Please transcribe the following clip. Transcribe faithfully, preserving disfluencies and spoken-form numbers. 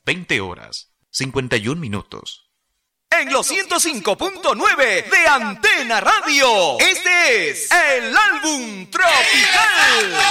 veinte horas, cincuenta y un minutos. En los ciento cinco punto nueve de Antena Radio, este es el álbum Tropical.